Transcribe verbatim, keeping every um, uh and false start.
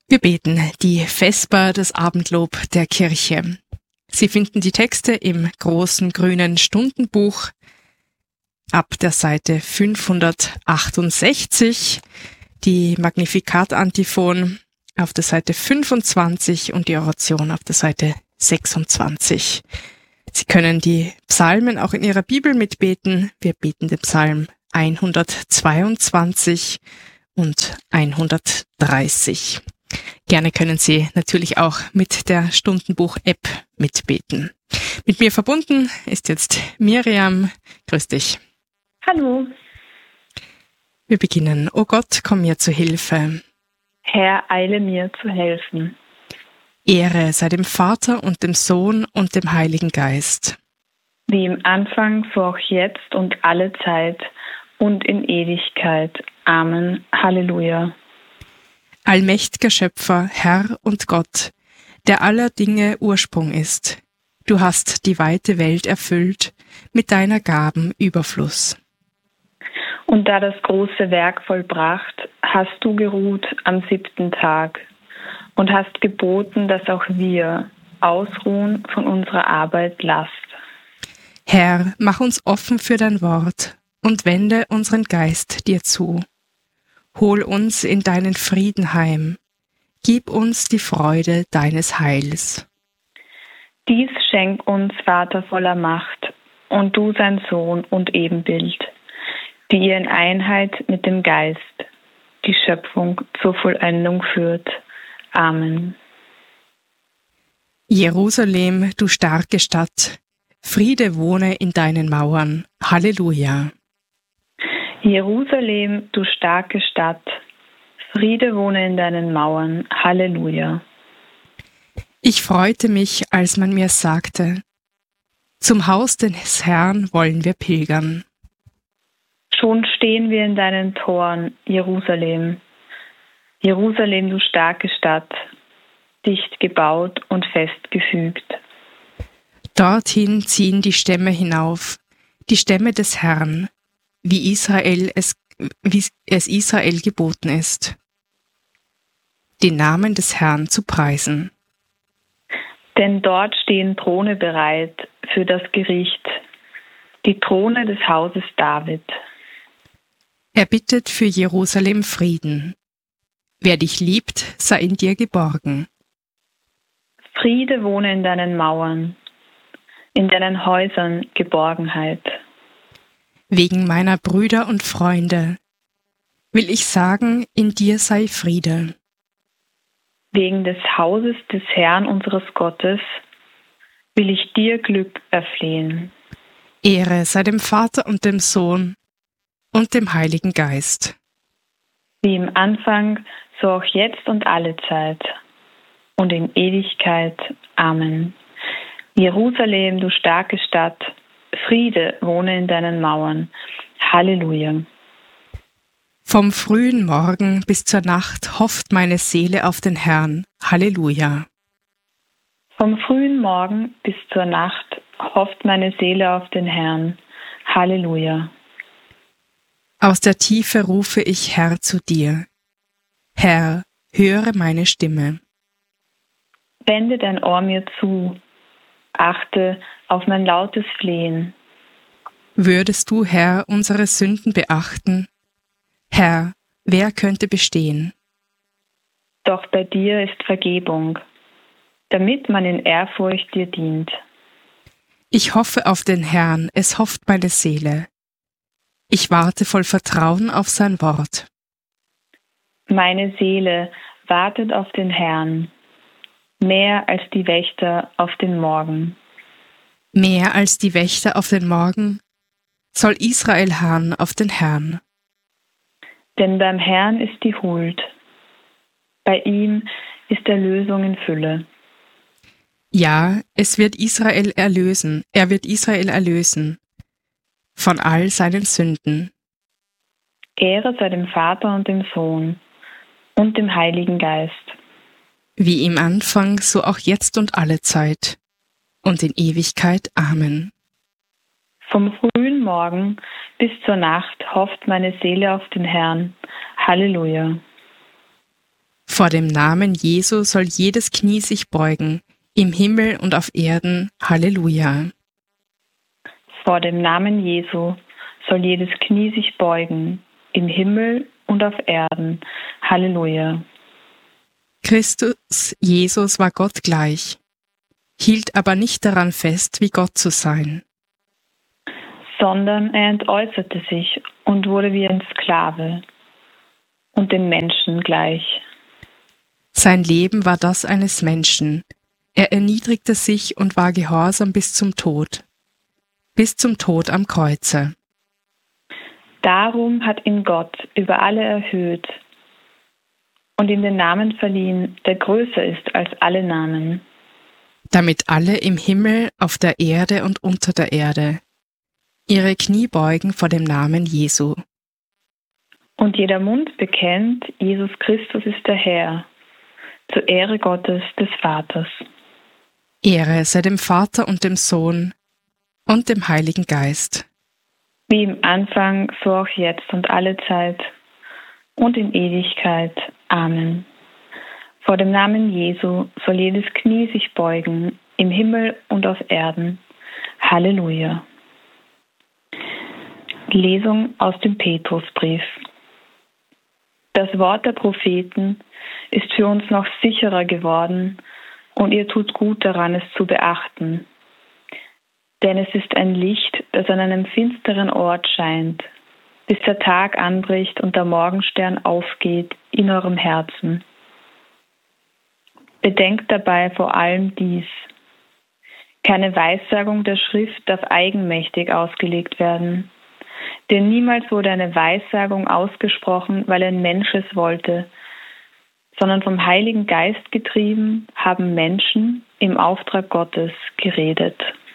Wir beten die Vesper, das Abendlob der Kirche. Sie finden die Texte im großen grünen Stundenbuch ab der Seite fünfhundertachtundsechzig, die Magnificat-Antiphon auf der Seite fünfundzwanzig und die Oration auf der Seite sechsundzwanzig. Sie können die Psalmen auch in Ihrer Bibel mitbeten. Wir beten den Psalm hundertzweiundzwanzig und hundertdreißig. Gerne können Sie natürlich auch mit der Stundenbuch-App mitbeten. Mit mir verbunden ist jetzt Miriam. Grüß dich. Hallo. Wir beginnen. O Gott, komm mir zu Hilfe. Herr, eile mir zu helfen. Ehre sei dem Vater und dem Sohn und dem Heiligen Geist. Wie im Anfang, so auch jetzt und alle Zeit und in Ewigkeit. Amen. Halleluja. Allmächtiger Schöpfer, Herr und Gott, der aller Dinge Ursprung ist, du hast die weite Welt erfüllt mit deiner Gaben Überfluss. Und da das große Werk vollbracht, hast du geruht am siebten Tag und hast geboten, dass auch wir ausruhen von unserer Arbeit Last. Herr, mach uns offen für dein Wort und wende unseren Geist dir zu. Hol uns in deinen Frieden heim, gib uns die Freude deines Heils. Dies schenk uns, Vater voller Macht, und du sein Sohn und Ebenbild, die ihr in Einheit mit dem Geist die Schöpfung zur Vollendung führt. Amen. Jerusalem, du starke Stadt, Friede wohne in deinen Mauern. Halleluja. Jerusalem, du starke Stadt, Friede wohne in deinen Mauern. Halleluja. Ich freute mich, als man mir sagte, zum Haus des Herrn wollen wir pilgern. Schon stehen wir in deinen Toren, Jerusalem. Jerusalem, du starke Stadt, dicht gebaut und festgefügt. Dorthin ziehen die Stämme hinauf, die Stämme des Herrn, wie Israel es, wie es Israel geboten ist, den Namen des Herrn zu preisen. Denn dort stehen Throne bereit für das Gericht, die Throne des Hauses David. Er bittet für Jerusalem Frieden. Wer dich liebt, sei in dir geborgen. Friede wohne in deinen Mauern, in deinen Häusern Geborgenheit. Wegen meiner Brüder und Freunde will ich sagen, in dir sei Friede. Wegen des Hauses des Herrn unseres Gottes will ich dir Glück erflehen. Ehre sei dem Vater und dem Sohn und dem Heiligen Geist. Wie im Anfang, so auch jetzt und alle Zeit und in Ewigkeit. Amen. Jerusalem, du starke Stadt, Friede wohne in deinen Mauern. Halleluja. Vom frühen Morgen bis zur Nacht hofft meine Seele auf den Herrn. Halleluja. Vom frühen Morgen bis zur Nacht hofft meine Seele auf den Herrn. Halleluja. Aus der Tiefe rufe ich, Herr, zu dir. Herr, höre meine Stimme. Wende dein Ohr mir zu, achte auf mein lautes Flehen. Würdest du, Herr, unsere Sünden beachten? Herr, wer könnte bestehen? Doch bei dir ist Vergebung, damit man in Ehrfurcht dir dient. Ich hoffe auf den Herrn, es hofft meine Seele. Ich warte voll Vertrauen auf sein Wort. Meine Seele wartet auf den Herrn, mehr als die Wächter auf den Morgen. Mehr als die Wächter auf den Morgen soll Israel harren auf den Herrn. Denn beim Herrn ist die Huld, bei ihm ist Erlösung in Fülle. Ja, es wird Israel erlösen, er wird Israel erlösen von all seinen Sünden. Ehre sei dem Vater und dem Sohn und dem Heiligen Geist. Wie im Anfang, so auch jetzt und alle Zeit und in Ewigkeit. Amen. Vom frühen Morgen bis zur Nacht hofft meine Seele auf den Herrn. Halleluja. Vor dem Namen Jesu soll jedes Knie sich beugen, im Himmel und auf Erden. Halleluja. Vor dem Namen Jesu soll jedes Knie sich beugen, im Himmel und auf Erden. Halleluja. Christus Jesus war Gott gleich, hielt aber nicht daran fest, wie Gott zu sein, sondern er entäußerte sich und wurde wie ein Sklave und dem Menschen gleich. Sein Leben war das eines Menschen. Er erniedrigte sich und war gehorsam bis zum Tod, bis zum Tod am Kreuze. Darum hat ihn Gott über alle erhöht und ihm den Namen verliehen, der größer ist als alle Namen. Damit alle im Himmel, auf der Erde und unter der Erde ihre Knie beugen vor dem Namen Jesu. Und jeder Mund bekennt, Jesus Christus ist der Herr, zur Ehre Gottes des Vaters. Ehre sei dem Vater und dem Sohn und dem Heiligen Geist. Wie im Anfang, so auch jetzt und alle Zeit und in Ewigkeit. Amen. Vor dem Namen Jesu soll jedes Knie sich beugen, im Himmel und auf Erden. Halleluja. Lesung aus dem Petrusbrief. Das Wort der Propheten ist für uns noch sicherer geworden und ihr tut gut daran, es zu beachten. Denn es ist ein Licht, das an einem finsteren Ort scheint, bis der Tag anbricht und der Morgenstern aufgeht in eurem Herzen. Bedenkt dabei vor allem dies: Keine Weissagung der Schrift darf eigenmächtig ausgelegt werden. Denn niemals wurde eine Weissagung ausgesprochen, weil ein Mensch es wollte, sondern vom Heiligen Geist getrieben haben Menschen im Auftrag Gottes geredet.